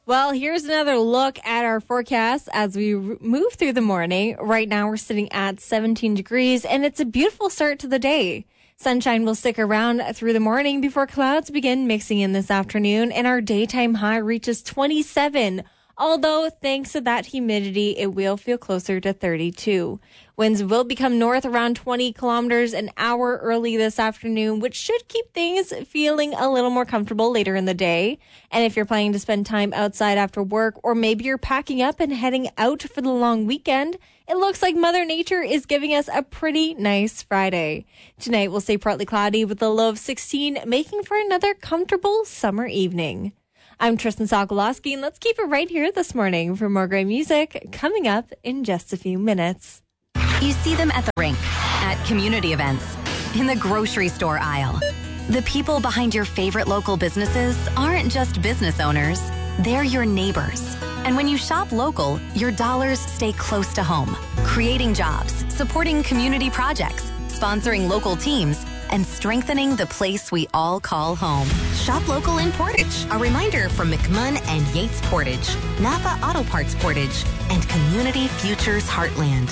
Well, here's another look at our forecast as we move through the morning. Right now, we're sitting at 17 degrees, and it's a beautiful start to the day. Sunshine will stick around through the morning before clouds begin mixing in this afternoon, and our daytime high reaches 27. Although, thanks to that humidity, it will feel closer to 32. Winds will become north around 20 kilometers an hour early this afternoon, which should keep things feeling a little more comfortable later in the day. And if you're planning to spend time outside after work, or maybe you're packing up and heading out for the long weekend, it looks like Mother Nature is giving us a pretty nice Friday. Tonight will stay partly cloudy with a low of 16, making for another comfortable summer evening. I'm Tristan Sokolowski, and let's keep it right here this morning for more great music coming up in just a few minutes. You see them at the rink, at community events, in the grocery store aisle. The people behind your favorite local businesses aren't just business owners, they're your neighbors. And when you shop local, your dollars stay close to home, creating jobs, supporting community projects, sponsoring local teams, and strengthening the place we all call home. Shop local in Portage. A reminder from McMunn and Yates Portage, Napa Auto Parts Portage, and Community Futures Heartland.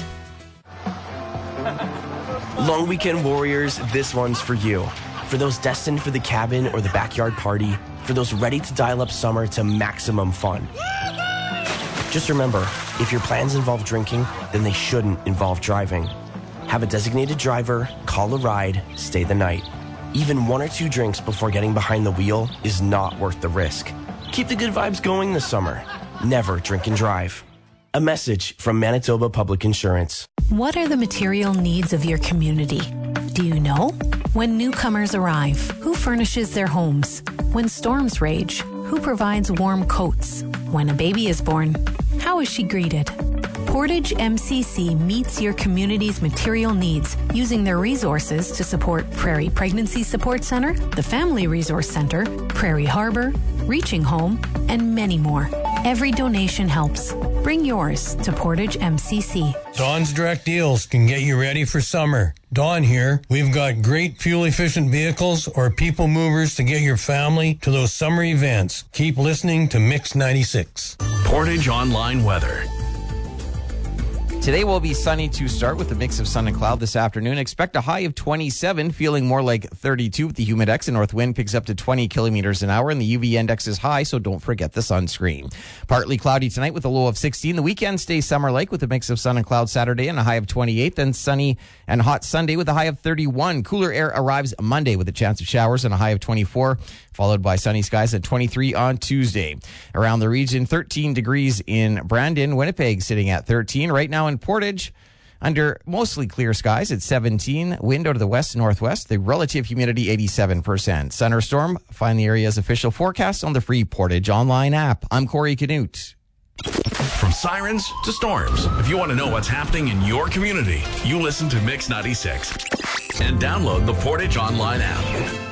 Long weekend warriors, this one's for you. For those destined for the cabin or the backyard party, for those ready to dial up summer to maximum fun. Just remember, if your plans involve drinking, then they shouldn't involve driving. Have a designated driver, call a ride, stay the night. Even 1 or 2 drinks before getting behind the wheel is not worth the risk. Keep the good vibes going this summer. Never drink and drive. A message from Manitoba Public Insurance. What are the material needs of your community? Do you know? When newcomers arrive, who furnishes their homes? When storms rage, who provides warm coats? When a baby is born, how is she greeted? Portage MCC meets your community's material needs using their resources to support Prairie Pregnancy Support Center, the Family Resource Center, Prairie Harbor, Reaching Home, and many more. Every donation helps. Bring yours to Portage MCC. Dawn's Direct Deals can get you ready for summer. Dawn here. We've got great fuel-efficient vehicles or people movers to get your family to those summer events. Keep listening to Mix 96. Portage Online Weather. Today will be sunny to start with a mix of sun and cloud this afternoon. Expect a high of 27, feeling more like 32 with the humidex. The north wind picks up to 20 kilometers an hour, and the UV index is high, so don't forget the sunscreen. Partly cloudy tonight with a low of 16. The weekend stays summer-like with a mix of sun and cloud Saturday and a high of 28. Then sunny and hot Sunday with a high of 31. Cooler air arrives Monday with a chance of showers and a high of 24, followed by sunny skies at 23 on Tuesday. Around the region, 13 degrees in Brandon. Winnipeg sitting at 13. Right now in Portage, under mostly clear skies at 17. Wind out of the west-northwest. The relative humidity 87%. Sun or storm? Find the area's official forecast on the free Portage online app. I'm Corey Canute. From sirens to storms, if you want to know what's happening in your community, you listen to Mix 96 and download the Portage online app.